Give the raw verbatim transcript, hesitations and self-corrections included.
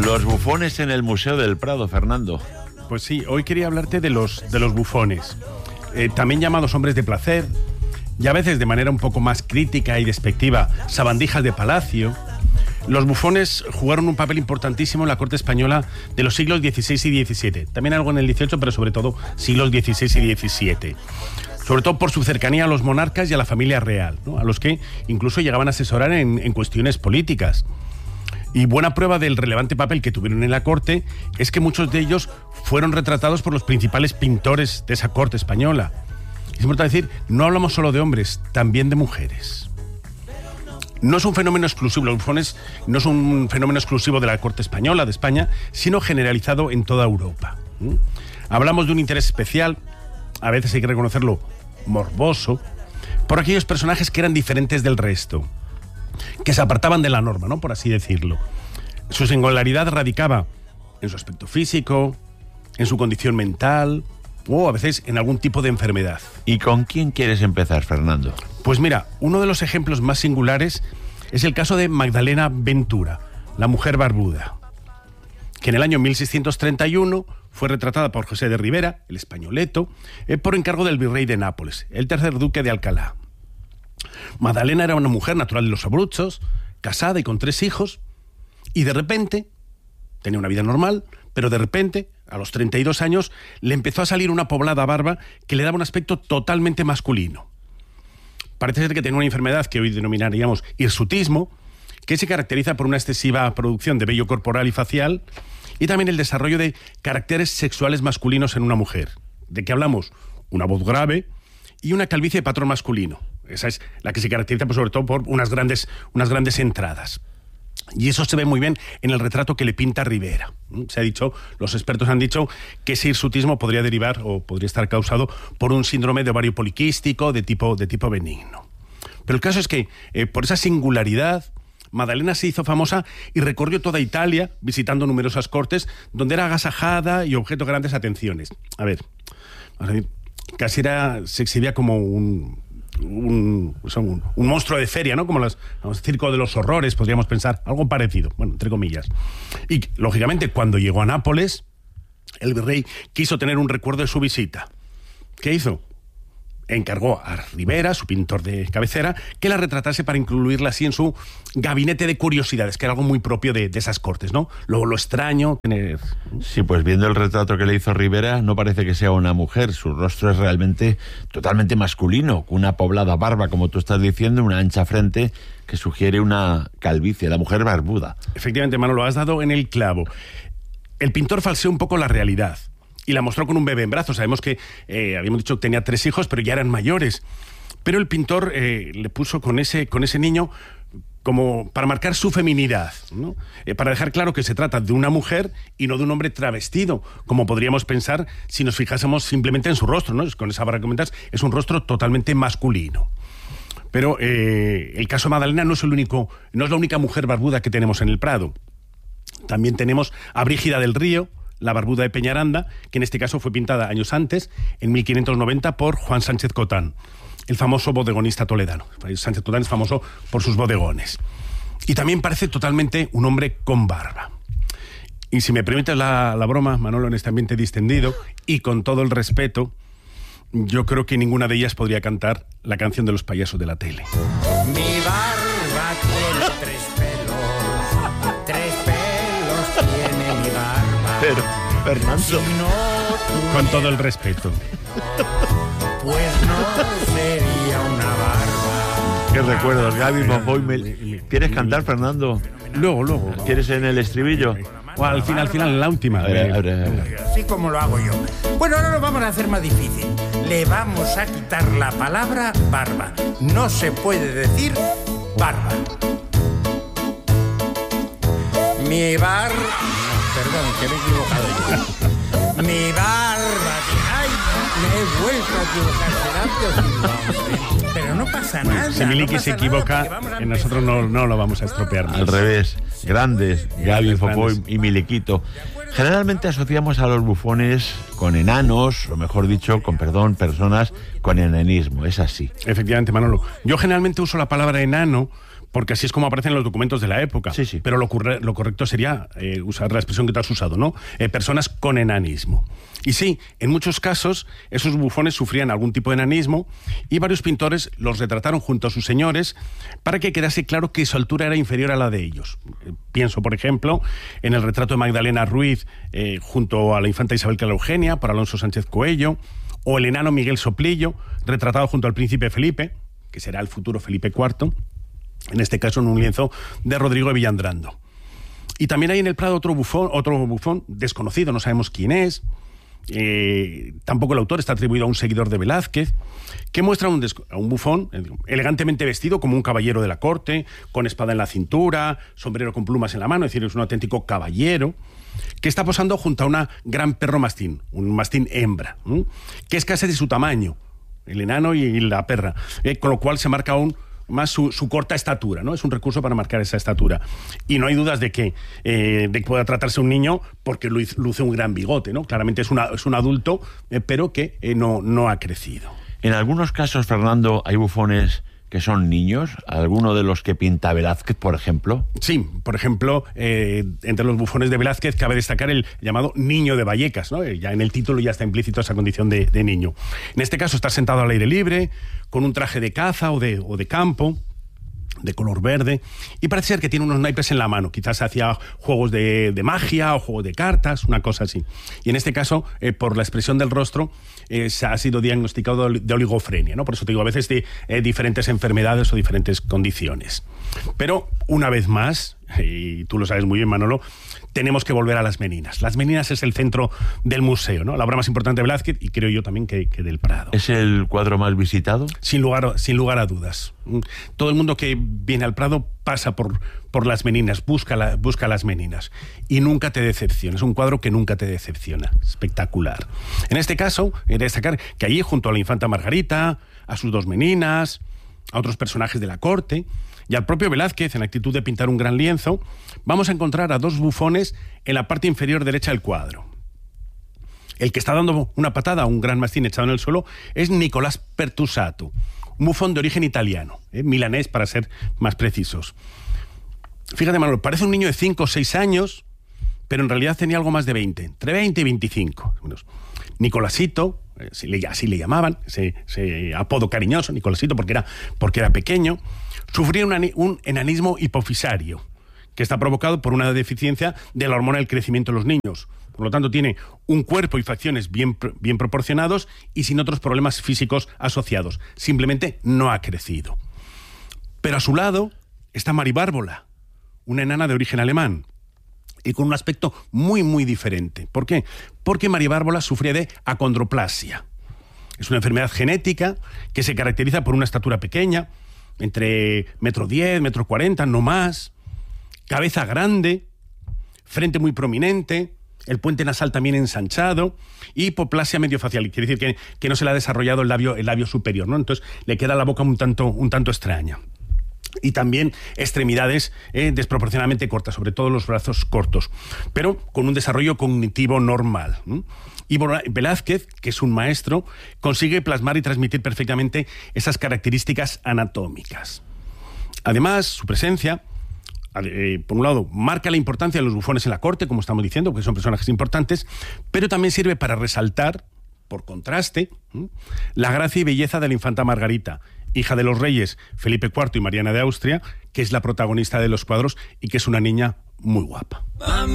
Los bufones en el Museo del Prado, Fernando. Pues sí, hoy quería hablarte de los, de los bufones, eh, también llamados hombres de placer, y a veces de manera un poco más crítica y despectiva, sabandijas de palacio. Los bufones jugaron un papel importantísimo en la corte española de los siglos dieciséis y diecisiete. También algo en el dieciocho, pero sobre todo siglos dieciséis y diecisiete. Sobre todo por su cercanía a los monarcas y a la familia real, ¿no? A los que incluso llegaban a asesorar en, en cuestiones políticas. Y buena prueba del relevante papel que tuvieron en la corte es que muchos de ellos fueron retratados por los principales pintores de esa corte española. Es importante decir, no hablamos solo de hombres, también de mujeres. No es un fenómeno exclusivo, los bufones no es un fenómeno exclusivo de la corte española, de España, sino generalizado en toda Europa. ¿Mm? Hablamos de un interés especial, a veces hay que reconocerlo, morboso, por aquellos personajes que eran diferentes del resto, que se apartaban de la norma, ¿no?, por así decirlo. Su singularidad radicaba en su aspecto físico, en su condición mental o a veces en algún tipo de enfermedad. ¿Y con quién quieres empezar, Fernando? Pues mira, uno de los ejemplos más singulares es el caso de Magdalena Ventura, la mujer barbuda, que en el año mil seiscientos treinta y uno fue retratada por José de Ribera, el españoleto, eh, por encargo del virrey de Nápoles, el tercer duque de Alcalá. Magdalena era una mujer natural de los Abruzos, casada y con tres hijos, y de repente, tenía una vida normal, pero de repente, a los treinta y dos años, le empezó a salir una poblada barba que le daba un aspecto totalmente masculino. Parece ser que tenía una enfermedad que hoy denominaríamos hirsutismo, que se caracteriza por una excesiva producción de vello corporal y facial, y también el desarrollo de caracteres sexuales masculinos en una mujer. ¿De qué hablamos? Una voz grave y una calvicie de patrón masculino. Esa es la que se caracteriza, pues, sobre todo por unas grandes, unas grandes entradas. Y eso se ve muy bien en el retrato que le pinta Ribera. Se ha dicho, los expertos han dicho que ese hirsutismo podría derivar o podría estar causado por un síndrome de ovario poliquístico de tipo, de tipo benigno. Pero el caso es que, eh, por esa singularidad, Magdalena se hizo famosa y recorrió toda Italia visitando numerosas cortes donde era agasajada y objeto de grandes atenciones. A ver, vamos a decir, casi era, se exhibía como un... Un, un, un monstruo de feria, ¿no? Como los, los circo de los horrores, podríamos pensar, algo parecido, bueno, entre comillas. Y, lógicamente, cuando llegó a Nápoles, el virrey quiso tener un recuerdo de su visita. ¿Qué hizo? Encargó a Ribera, su pintor de cabecera, que la retratase para incluirla así en su gabinete de curiosidades, que era algo muy propio de, de esas cortes, ¿no? Luego lo extraño, tener... Sí, pues viendo el retrato que le hizo Ribera, no parece que sea una mujer. Su rostro es realmente totalmente masculino, con una poblada barba, como tú estás diciendo, una ancha frente que sugiere una calvicie, la mujer barbuda. Efectivamente, Manolo, has dado en el clavo. El pintor falseó un poco la realidad y la mostró con un bebé en brazos. Sabemos que, eh, habíamos dicho que tenía tres hijos, pero ya eran mayores. Pero el pintor eh, le puso con ese, con ese niño como para marcar su feminidad, ¿no? Eh, para dejar claro que se trata de una mujer y no de un hombre travestido, como podríamos pensar si nos fijásemos simplemente en su rostro, ¿no? Con esa barra que comentas, es un rostro totalmente masculino. Pero eh, el caso de Magdalena no es el único, no es la única mujer barbuda que tenemos en el Prado. También tenemos a Brígida del Río, la barbuda de Peñaranda, que en este caso fue pintada años antes, en mil quinientos noventa, por Juan Sánchez Cotán, el famoso bodegonista toledano. Sánchez Cotán es famoso por sus bodegones. Y también parece totalmente un hombre con barba. Y si me permites la, la broma, Manolo, en este ambiente distendido, y con todo el respeto, yo creo que ninguna de ellas podría cantar la canción de los payasos de la tele. Mi barba tiene tres pelos, tres pelos tiene mi barba. Pero, Fernando... Si no, Con todo el respeto. pues no sería una barba. Qué recuerdos, Gaby, Fofoy, me... ¿Quieres cantar, Fernando? Luego, luego. ¿Quieres en el estribillo? O al final, al final, en la última. A ver, a ver, a ver. Así como lo hago yo. Bueno, ahora lo vamos a hacer más difícil. Le vamos a quitar la palabra barba. No se puede decir barba. Mi bar... Perdón, que me he equivocado yo. Mi barba... ¡Ay! Me he vuelto a equivocar. Será pero no pasa nada. Si Miliki no se pasa equivoca, nada, en nosotros no, no lo vamos a estropear más. Al revés, grandes, Gaby, Fofoy grandes. y Miliquito. Generalmente asociamos a los bufones con enanos, o mejor dicho, con perdón, personas con enanismo. Es así. Efectivamente, Manolo. Yo generalmente uso la palabra enano porque así es como aparecen los documentos de la época. Sí, sí. Pero lo, ocurre, lo correcto sería eh, usar la expresión que tú has usado, ¿no? Eh, personas con enanismo. Y sí, en muchos casos esos bufones sufrían algún tipo de enanismo y varios pintores los retrataron junto a sus señores para que quedase claro que su altura era inferior a la de ellos. Eh, pienso, por ejemplo, en el retrato de Magdalena Ruiz eh, junto a la infanta Isabel Clara Eugenia por Alonso Sánchez Coello, o el enano Miguel Soplillo, retratado junto al príncipe Felipe, que será el futuro Felipe cuarto, en este caso en un lienzo de Rodrigo de Villandrando. Y también hay en el Prado otro bufón, otro bufón desconocido, no sabemos quién es, eh, tampoco el autor, está atribuido a un seguidor de Velázquez, que muestra un a un bufón elegantemente vestido como un caballero de la corte, con espada en la cintura, sombrero con plumas en la mano, es decir, es un auténtico caballero, que está posando junto a una gran perro mastín, un mastín hembra, ¿eh? que es casi de su tamaño, el enano y la perra, eh, con lo cual se marca aún más su, su corta estatura, ¿no? Es un recurso para marcar esa estatura. Y no hay dudas de que, eh, de que pueda tratarse un niño porque luce un gran bigote, ¿no? Claramente es, una, es un adulto, eh, pero que eh, no, no ha crecido. En algunos casos, Fernando, hay bufones que son niños, alguno de los que pinta Velázquez, por ejemplo. Sí, por ejemplo, eh, entre los bufones de Velázquez cabe destacar el llamado Niño de Vallecas, ¿no? Ya en el título ya está implícito esa condición de, de niño. En este caso está sentado al aire libre, con un traje de caza o de, o de campo, de color verde, y parece ser que tiene unos naipes en la mano, quizás hacía juegos de, de magia o juegos de cartas, una cosa así. Y en este caso, eh, por la expresión del rostro, eh, se ha sido diagnosticado de oligofrenia, ¿no? Por eso te digo, a veces de eh, diferentes enfermedades o diferentes condiciones. Pero, una vez más, y tú lo sabes muy bien, Manolo, tenemos que volver a Las Meninas. Las Meninas es el centro del museo, ¿no? La obra más importante de Velázquez y creo yo también que, que del Prado. ¿Es el cuadro más visitado? Sin lugar, sin lugar a dudas. Todo el mundo que viene al Prado pasa por, por Las Meninas, busca, la, busca Las Meninas y nunca te decepciona. Es un cuadro que nunca te decepciona. Espectacular. En este caso, he de destacar que allí, junto a la infanta Margarita, a sus dos meninas, a otros personajes de la corte y al propio Velázquez, en la actitud de pintar un gran lienzo, vamos a encontrar a dos bufones en la parte inferior derecha del cuadro. El que está dando una patada a un gran mastín echado en el suelo es Nicolás Pertusato, un bufón de origen italiano, ¿eh? milanés para ser más precisos. Fíjate, Manuel, parece un niño de cinco o seis años, pero en realidad tenía algo más de veinte, entre veinte y veinticinco. Bueno, Nicolásito, eh, así le llamaban, ese, ese apodo cariñoso, Nicolásito, porque era, porque era pequeño, sufría un, un enanismo hipofisario, que está provocado por una deficiencia de la hormona del crecimiento de los niños. Por lo tanto, tiene un cuerpo y facciones bien, bien proporcionados y sin otros problemas físicos asociados. Simplemente no ha crecido. Pero a su lado está Mari Bárbola, una enana de origen alemán, y con un aspecto muy, muy diferente. ¿Por qué? Porque Mari Bárbola sufría de acondroplasia. Es una enfermedad genética que se caracteriza por una estatura pequeña, entre metro diez, metro cuarenta, no más, cabeza grande, frente muy prominente, el puente nasal también ensanchado y hipoplasia mediofacial, quiere decir que, que no se le ha desarrollado el labio, el labio superior, ¿no? Entonces le queda la boca un tanto, un tanto extraña. Y también extremidades eh, desproporcionadamente cortas, sobre todo los brazos cortos, pero con un desarrollo cognitivo normal. ¿eh? Y Velázquez, que es un maestro, consigue plasmar y transmitir perfectamente esas características anatómicas. Además, su presencia, eh, por un lado, marca la importancia de los bufones en la corte, como estamos diciendo, porque son personajes importantes, pero también sirve para resaltar, por contraste, ¿eh? la gracia y belleza de la infanta Margarita, hija de los reyes Felipe cuarto y Mariana de Austria, que es la protagonista de los cuadros y que es una niña muy guapa.